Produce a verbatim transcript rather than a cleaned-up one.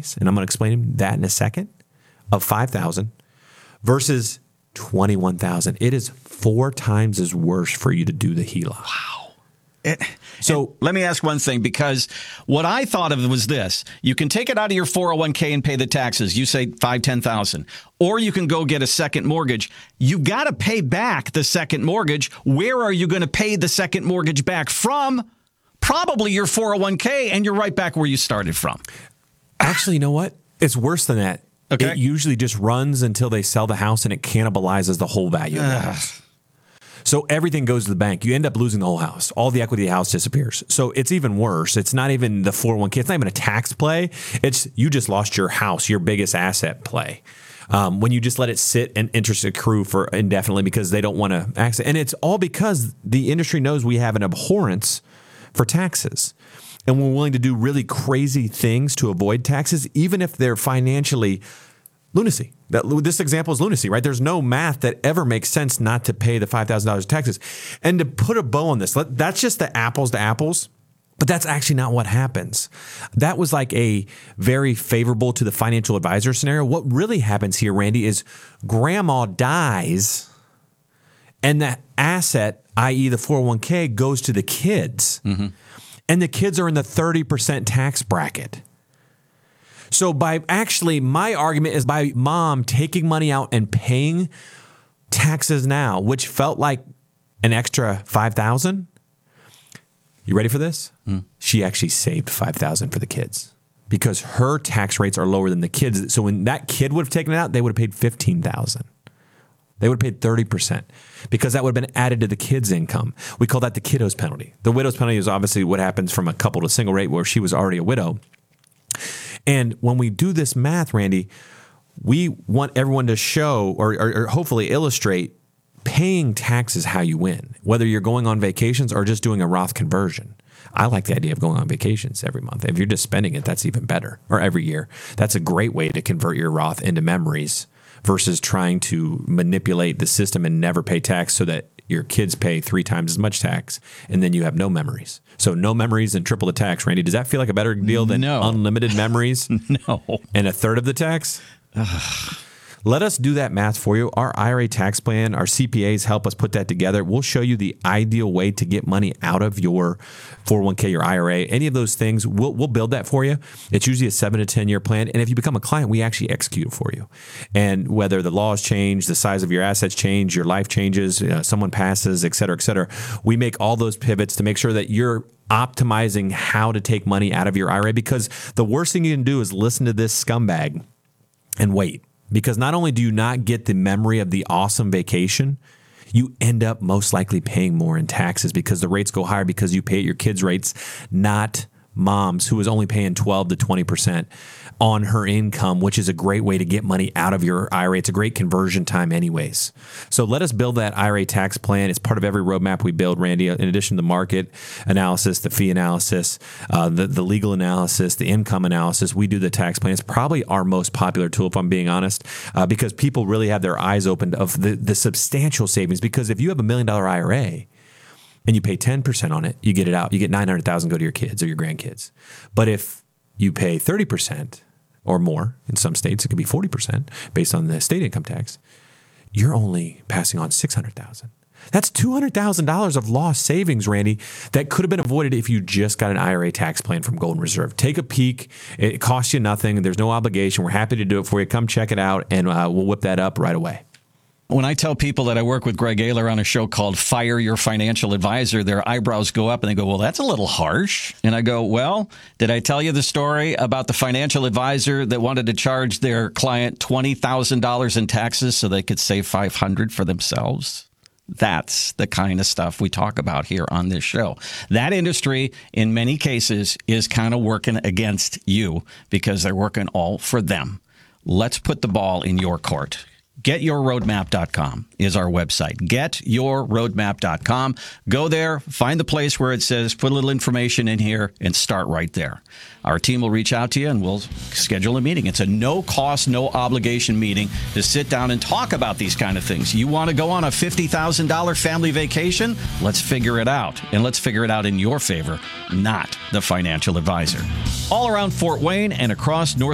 case, and I'm going to explain that in a second, of five thousand dollars versus twenty-one thousand dollars. It is four times as worse for you to do the H E L O C. Wow. It, so let me ask one thing, because what I thought of was this. You can take it out of your four oh one k and pay the taxes. You say five, ten thousand. Or you can go get a second mortgage. You got to pay back the second mortgage. Where are you going to pay the second mortgage back from? Probably your four oh one k, and you're right back where you started from. Actually, you know what? It's worse than that. Okay. It usually just runs until they sell the house, and it cannibalizes the whole value of the house. So everything goes to the bank. You end up losing the whole house. All the equity of the house disappears. So it's even worse. It's not even the four oh one k. It's not even a tax play. It's you just lost your house, your biggest asset play. Um, when you just let it sit and interest accrue for indefinitely because they don't want to access. And it's all because the industry knows we have an abhorrence for taxes. And we're willing to do really crazy things to avoid taxes, even if they're financially lunacy. That, this example is lunacy, right? There's no math that ever makes sense not to pay the five thousand dollars taxes. And to put a bow on this, let, that's just the apples to apples, but that's actually not what happens. That was like a very favorable to the financial advisor scenario. What really happens here, Randy, is grandma dies and that asset, that is the four oh one k, goes to the kids. Mm-hmm. And the kids are in the thirty percent tax bracket. So by actually, my argument is by mom taking money out and paying taxes now, which felt like an extra five thousand dollars. You ready for this? Mm. She actually saved five thousand dollars for the kids because her tax rates are lower than the kids. So when that kid would have taken it out, they would have paid fifteen thousand dollars. They would have paid thirty percent because that would have been added to the kid's income. We call that the kiddo's penalty. The widow's penalty is obviously what happens from a couple to single rate where she was already a widow. And when we do this math, Randy, we want everyone to show or, or, or hopefully illustrate paying taxes how you win, whether you're going on vacations or just doing a Roth conversion. I like the idea of going on vacations every month. If you're just spending it, that's even better. Or every year. That's a great way to convert your Roth into memories versus trying to manipulate the system and never pay tax so that your kids pay three times as much tax and then you have no memories. So no memories and triple the tax. Randy, does that feel like a better deal than no. unlimited memories? No. And a third of the tax? Let us do that math for you. Our I R A tax plan, our C P As help us put that together. We'll show you the ideal way to get money out of your four oh one k, your I R A, any of those things. We'll, we'll build that for you. It's usually a seven to ten year plan. And if you become a client, we actually execute it for you. And whether the laws change, the size of your assets change, your life changes, you know, someone passes, et cetera, et cetera, we make all those pivots to make sure that you're optimizing how to take money out of your I R A, because the worst thing you can do is listen to this scumbag and wait. Because not only do you not get the memory of the awesome vacation, you end up most likely paying more in taxes because the rates go higher because you pay at your kids' rates, not mom's who is only paying twelve to twenty percent on her income, which is a great way to get money out of your I R A. It's a great conversion time anyways. So let us build that I R A tax plan. It's part of every roadmap we build, Randy, in addition to the market analysis, the fee analysis, uh, the, the legal analysis, the income analysis. We do the tax plan. It's probably our most popular tool, if I'm being honest, uh, because people really have their eyes opened of the, the substantial savings. Because if you have a million dollar I R A, and you pay ten percent on it, you get it out. You get nine hundred thousand dollars go to your kids or your grandkids. But if you pay thirty percent or more, in some states it could be forty percent based on the state income tax, you're only passing on six hundred thousand dollars. That's two hundred thousand dollars of lost savings, Randy, that could have been avoided if you just got an I R A tax plan from Golden Reserve. Take a peek. It costs you nothing. There's no obligation. We're happy to do it for you. Come check it out, and uh, we'll whip that up right away. When I tell people that I work with Greg Ayler on a show called Fire Your Financial Advisor, their eyebrows go up and they go, well, that's a little harsh. And I go, well, did I tell you the story about the financial advisor that wanted to charge their client twenty thousand dollars in taxes so they could save five hundred dollars for themselves? That's the kind of stuff we talk about here on this show. That industry, in many cases, is kind of working against you because they're working all for them. Let's put the ball in your court. get your roadmap dot com is our website. get your roadmap dot com. Go there, find the place where it says put a little information in here, and start right there. Our team will reach out to you, and we'll schedule a meeting. It's a no-cost, no-obligation meeting to sit down and talk about these kind of things. You want to go on a fifty thousand dollars family vacation? Let's figure it out, and let's figure it out in your favor, not the financial advisor. All around Fort Wayne and across North